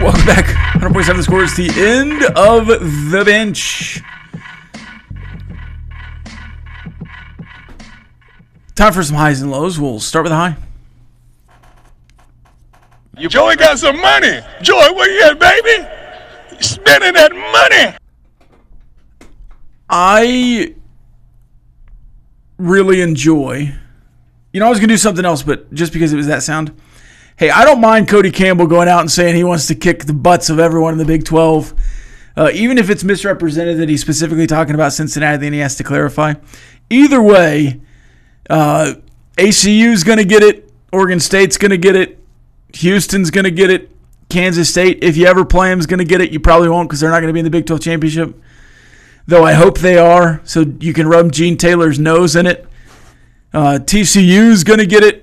welcome back. 100.7 The Score. It's the end of the bench. Time for some highs and lows. We'll start with a high. Joey got some money. Joey, where you at, baby? Spending that money. I really enjoy. I was going to do something else, but just because it was that sound. Hey, I don't mind Cody Campbell going out and saying he wants to kick the butts of everyone in the Big 12. Even if it's misrepresented that he's specifically talking about Cincinnati, then he has to clarify. Either way, ACU's going to get it. Oregon State's going to get it. Houston's going to get it. Kansas State, if you ever play them, is going to get it. You probably won't because they're not going to be in the Big 12 championship. Though I hope they are, so you can rub Gene Taylor's nose in it. TCU's going to get it.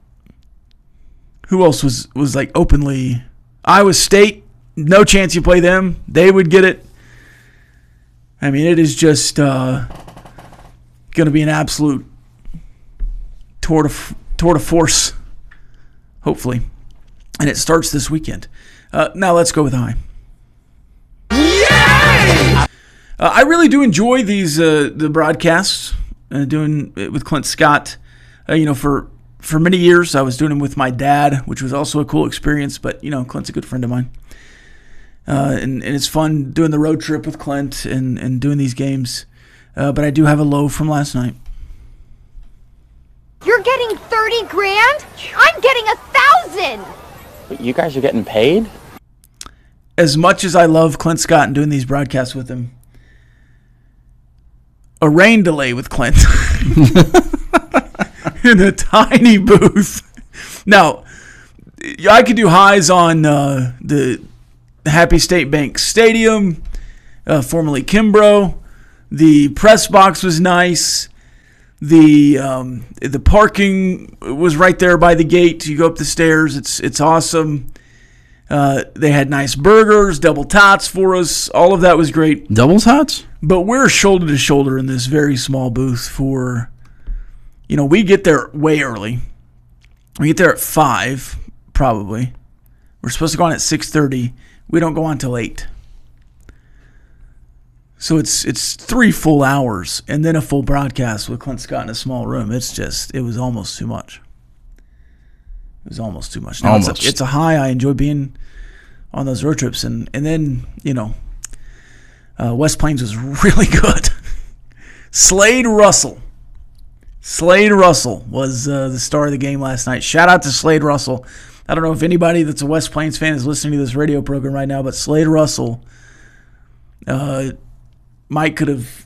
Who else was like openly? Iowa State, no chance you play them. They would get it. I mean, it is just going to be an absolute tour de force, hopefully. And it starts this weekend. Now let's go with high. Yay! I really do enjoy these the broadcasts, doing it with Clint Scott. For many years, I was doing them with my dad, which was also a cool experience. But, Clint's a good friend of mine. And it's fun doing the road trip with Clint and doing these games. But I do have a low from last night. You're getting 30 grand? I'm getting 1,000! You guys are getting paid? As much as I love Clint Scott and doing these broadcasts with him, a rain delay with Clint in a tiny booth. Now, I could do highs on the Happy State Bank Stadium, formerly Kimbrough. The press box was nice. The parking was right there by the gate. You go up the stairs. It's awesome. They had nice burgers, double tots for us. All of that was great. Double tots? But we're shoulder to shoulder in this very small booth for, we get there way early. We get there at 5, probably. We're supposed to go on at 6:30. We don't go on till 8. So it's 3 full hours and then a full broadcast with Clint Scott in a small room. It was almost too much. It was almost too much. Now it's a high. I enjoy being on those road trips. And then, West Plains was really good. Slade Russell was the star of the game last night. Shout out to Slade Russell. I don't know if anybody that's a West Plains fan is listening to this radio program right now, but Slade Russell might could have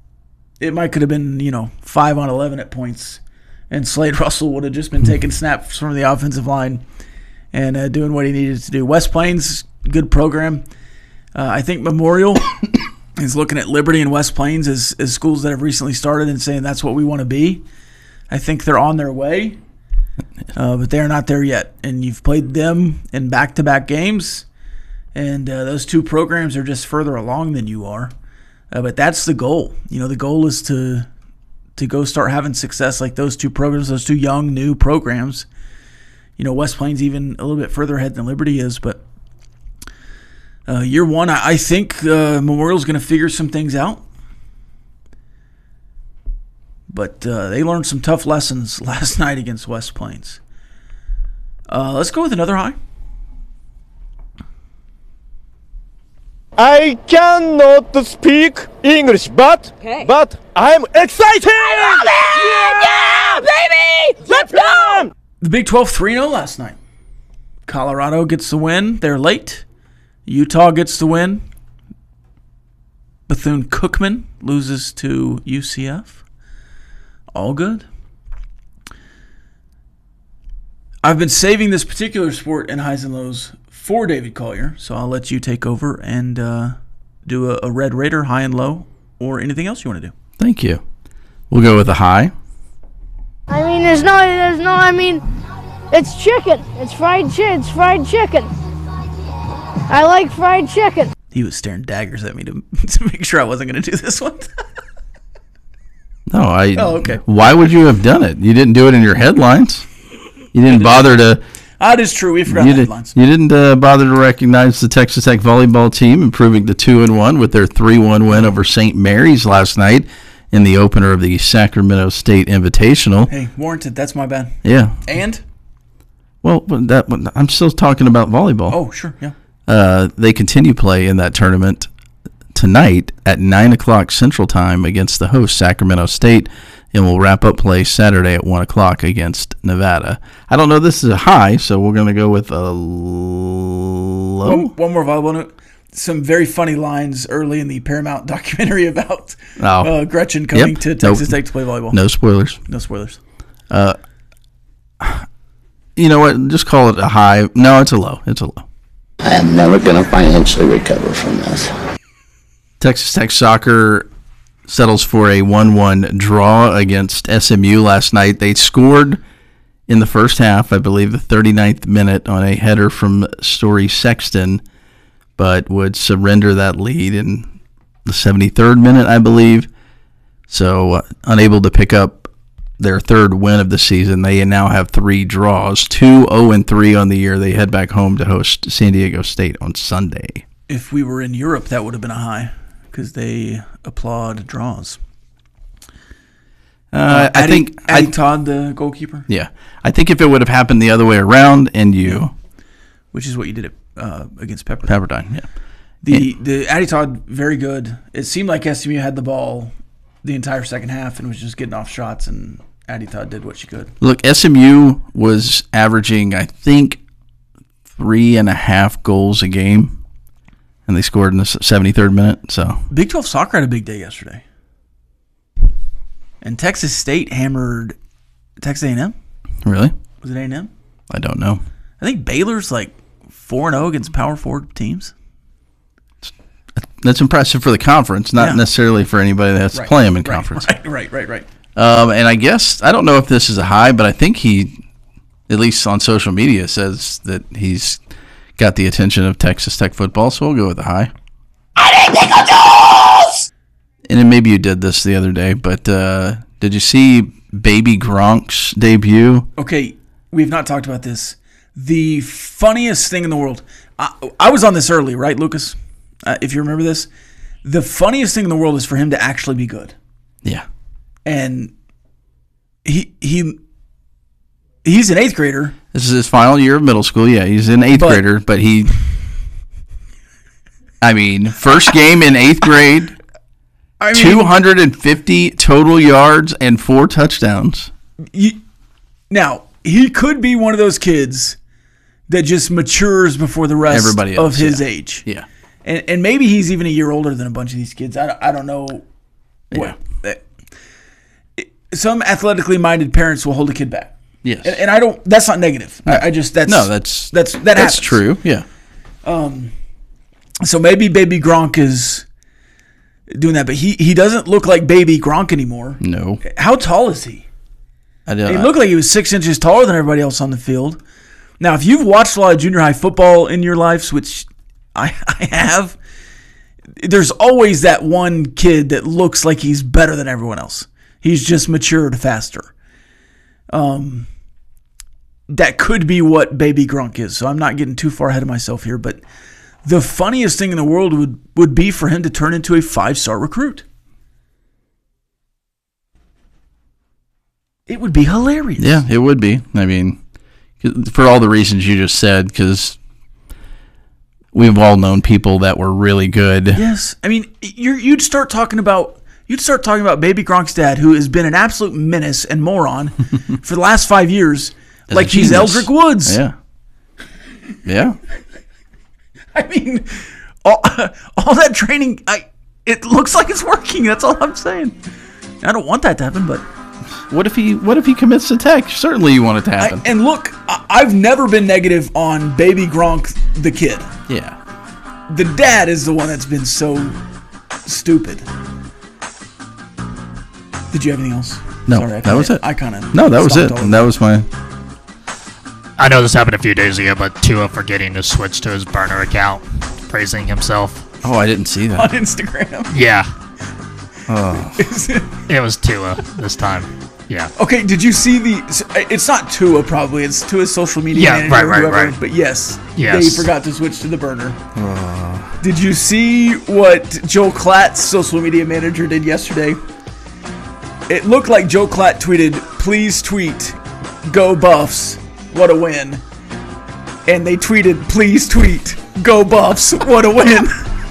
been 5 on 11 at points, and Slade Russell would have just been taking snaps from the offensive line and doing what he needed to do. West Plains, good program. I think Memorial is looking at Liberty and West Plains as schools that have recently started and saying that's what we want to be. I think they're on their way, but they're not there yet. And you've played them in back-to-back games, and those two programs are just further along than you are. But that's the goal. The goal is to go start having success like those two programs, those two young, new programs. West Plains even a little bit further ahead than Liberty is. But year one, I think Memorial's going to figure some things out. But they learned some tough lessons last night against West Plains. Let's go with another high. I cannot speak English, but I'm excited! I love it! Yeah, baby! Let's go! The Big 12 3-0 last night. Colorado gets the win. They're late. Utah gets the win. Bethune-Cookman loses to UCF. All good. I've been saving this particular sport in highs and lows for David Collier, so I'll let you take over and do a Red Raider high and low or anything else you want to do. Thank you. We'll go with a high. It's chicken. It's fried chicken. I like fried chicken. He was staring daggers at me to make sure I wasn't going to do this one. No, Oh, okay. Why would you have done it? You didn't do it in your headlines. You didn't bother to That is true. We forgot the headlines. You didn't bother to recognize the Texas Tech volleyball team improving to 2-1 with their 3-1 win over St. Mary's last night in the opener of the Sacramento State Invitational. Hey, warranted. That's my bad. Yeah. And? Well, I'm still talking about volleyball. Oh, sure, yeah. They continue play in that tournament tonight at 9 o'clock Central Time against the host, Sacramento State, and will wrap up play Saturday at 1 o'clock against Nevada. I don't know, this is a high, so we're going to go with a low. One more volleyball note. Some very funny lines early in the Paramount documentary about Gretchen coming to Texas Tech to play volleyball. No spoilers. No spoilers. You know what? Just call it a high. No, it's a low. It's a low. I am never going to financially recover from this. Texas Tech soccer settles for a 1-1 draw against SMU last night. They scored in the first half, I believe the 39th minute, on a header from Story Sexton, but would surrender that lead in the 73rd minute, I believe. So unable to pick up their third win of the season. They now have 3 draws, 2-0-3 on the year. They head back home to host San Diego State on Sunday. If we were in Europe, that would have been a high because they applaud draws. I think Addie Todd, the goalkeeper. Yeah, I think if it would have happened the other way around, which is what you did against Pepperdine. Pepperdine, yeah. The Addie Todd, very good. It seemed like SMU had the ball the entire second half and was just getting off shots, and Addie Todd did what she could. Look, SMU was averaging, I think, 3.5 goals a game, and they scored in the 73rd minute. So Big 12 soccer had a big day yesterday. And Texas State hammered Texas A&M. Really? Was it A&M? I don't know. I think Baylor's like 4-0 against Power 4 teams. That's impressive for the conference, not necessarily for anybody that has to play them in conference. Right. And I guess, I don't know if this is a high, but I think he, at least on social media, says that he's got the attention of Texas Tech football, so we'll go with a high. I need pickle juice! And then maybe you did this the other day, but did you see Baby Gronk's debut? Okay, we've not talked about this. The funniest thing in the world. I was on this early, right, Lucas? If you remember this. The funniest thing in the world is for him to actually be good. Yeah. And he's an 8th grader. This is his final year of middle school. Yeah, he's an 8th grader, but first game in 8th grade. 250 total yards and 4 touchdowns. Now, he could be one of those kids that just matures before the rest Everybody else, of his age. Yeah. And maybe he's even a year older than a bunch of these kids. I don't know. Yeah. Some athletically minded parents will hold a kid back. Yes. And I don't. That's not negative. No. That's happens. True. Yeah. So maybe Baby Gronk is doing that, but he doesn't look like Baby Gronk anymore. No. How tall is he? I don't. He looked like he was 6 inches taller than everybody else on the field. Now, if you've watched a lot of junior high football in your lives, which I have, there's always that one kid that looks like he's better than everyone else. He's just matured faster. That could be what Baby Gronk is, so I'm not getting too far ahead of myself here, but the funniest thing in the world would be for him to turn into a 5-star recruit. It would be hilarious. Yeah, it would be. I mean, for all the reasons you just said, because we've all known people that were really good. Yes. I mean, you'd start talking about Baby Gronk's dad, who has been an absolute menace and moron for the last 5 years, like he's Eldrick Woods. Yeah. Yeah. I mean, all that training, it looks like it's working. That's all I'm saying. I don't want that to happen, but what if he commits to Tech? Certainly, you want it to happen. And look, I've never been negative on Baby Gronk, the kid. Yeah. The dad is the one that's been so stupid. Did you have anything else? No, Sorry, that was it. No, that was it. That was my. I know this happened a few days ago, but Tua forgetting to switch to his burner account, praising himself. Oh, I didn't see that. On Instagram. Yeah. Oh. It was Tua this time. Yeah. Okay, did you see it's not Tua probably, it's Tua's social media manager or whoever, but yes, they forgot to switch to the burner. Did you see what Joe Klatt's social media manager did yesterday? It looked like Joe Klatt tweeted, "Please tweet, go Buffs, what a win." And they tweeted, "Please tweet, go Buffs, what a win."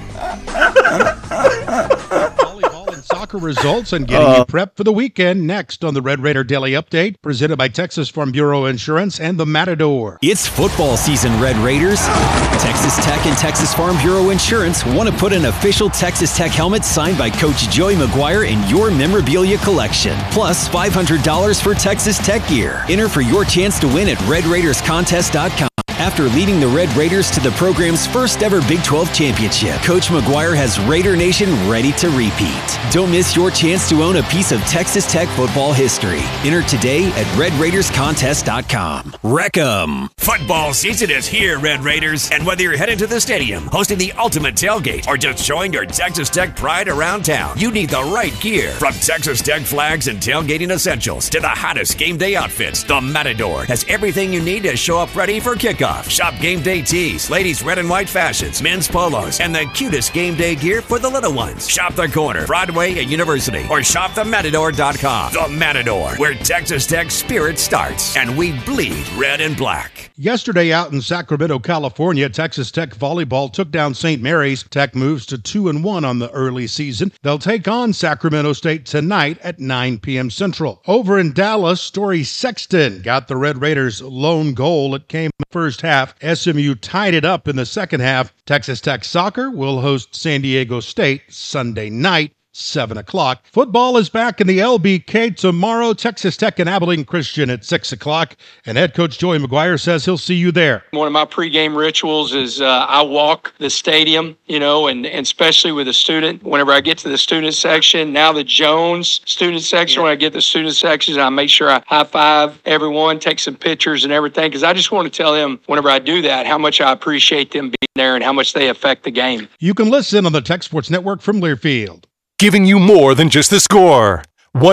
Volleyball and soccer results and getting you prepped for the weekend next on the Red Raider Daily Update, presented by Texas Farm Bureau Insurance and the Matador. It's football season, Red Raiders. Texas Tech and Texas Farm Bureau Insurance want to put an official Texas Tech helmet signed by Coach Joey McGuire in your memorabilia collection. Plus $500 for Texas Tech gear. Enter for your chance to win at RedRaidersContest.com. After leading the Red Raiders to the program's first ever Big 12 championship, Coach McGuire has Raider Nation ready to repeat. Don't miss your chance to own a piece of Texas Tech football history. Enter today at RedRaidersContest.com. Wreck 'em! Football season is here, Red Raiders, and whether you're headed to the stadium, hosting the ultimate tailgate, or just showing your Texas Tech pride around town, you need the right gear. From Texas Tech flags and tailgating essentials to the hottest game day outfits, the Matador has everything you need to show up ready for kickoff. Shop game day tees, ladies' red and white fashions, men's polos, and the cutest game day gear for the little ones. Shop the corner, Broadway and University, or shop thematador.com. The Matador, where Texas Tech spirit starts, and we bleed red and black. Yesterday out in Sacramento, California, Texas Tech volleyball took down St. Mary's. Tech moves to 2-1 on the early season. They'll take on Sacramento State tonight at 9 p.m. Central. Over in Dallas, Story Sexton got the Red Raiders' lone goal. It came in the first half. SMU tied it up in the second half. Texas Tech soccer will host San Diego State Sunday night, 7 o'clock. Football is back in the LBK tomorrow. Texas Tech and Abilene Christian at 6 o'clock. And head coach Joey McGuire says he'll see you there. One of my pregame rituals is I walk the stadium, and especially with a student. Whenever I get to the student section, now the Jones student section, when I get to the student section, I make sure I high-five everyone, take some pictures and everything, because I just want to tell them whenever I do that how much I appreciate them being there and how much they affect the game. You can listen on the Tech Sports Network from Learfield. Giving you more than just the score.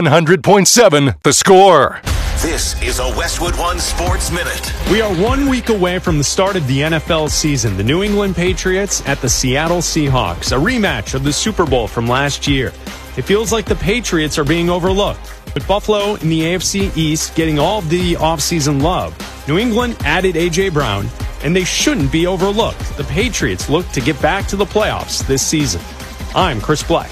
100.7 The Score. This is a Westwood One Sports Minute. We are 1 week away from the start of the NFL season. The New England Patriots at the Seattle Seahawks, a rematch of the Super Bowl from last year. It feels like the Patriots are being overlooked, with Buffalo in the AFC East getting all of the offseason love. New England added A.J. Brown, and they shouldn't be overlooked. The Patriots look to get back to the playoffs this season. I'm Chris Black.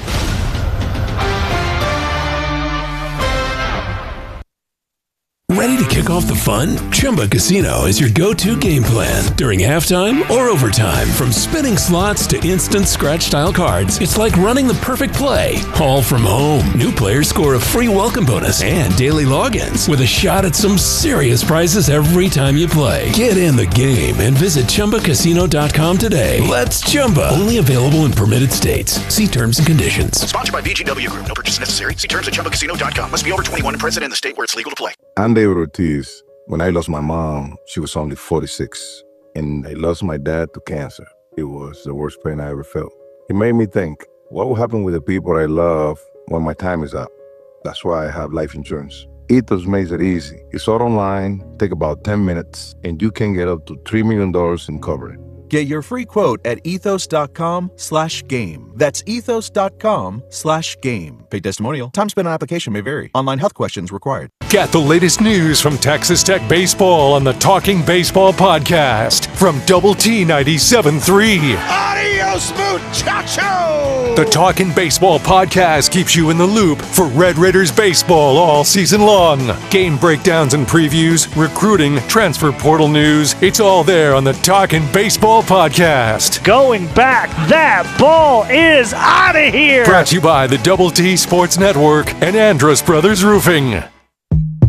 Ready to kick off the fun? Chumba Casino is your go-to game plan during halftime or overtime. From spinning slots to instant scratch-style cards, it's like running the perfect play, all from home. New players score a free welcome bonus and daily logins with a shot at some serious prizes every time you play. Get in the game and visit ChumbaCasino.com today. Let's Chumba. Only available in permitted states. See terms and conditions. Sponsored by VGW Group. No purchase necessary. See terms at ChumbaCasino.com. Must be over 21 and present in the state where it's legal to play. I'm David Ortiz. When I lost my mom, she was only 46. And I lost my dad to cancer. It was the worst pain I ever felt. It made me think, what will happen with the people I love when my time is up? That's why I have life insurance. Ethos makes it easy. It's all online, take about 10 minutes, and you can get up to $3 million in coverage. Get your free quote at ethos.com/game. That's ethos.com/game. Paid testimonial. Time spent on application may vary. Online health questions required. Get the latest news from Texas Tech baseball on the Talking Baseball podcast from Double T 97.3. Adios, muchacho! The Talking Baseball podcast keeps you in the loop for Red Raiders baseball all season long. Game breakdowns and previews, recruiting, transfer portal news. It's all there on the Talking Baseball podcast. Going back, that ball is out of here! Brought to you by the Double T Sports Network and Andrus Brothers Roofing.